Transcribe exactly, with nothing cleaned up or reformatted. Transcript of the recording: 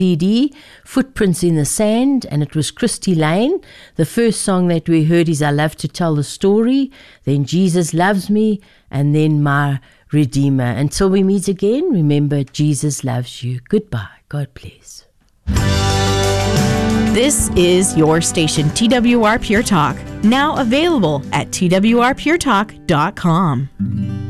C D, Footprints in the Sand, and it was Christy Lane. The first song that we heard is I Love to Tell the Story, then Jesus Loves Me, and then My Redeemer. Until we meet again, remember, Jesus loves you. Goodbye. God bless. This is your station, T W R Pure Talk, now available at T W R pure talk dot com.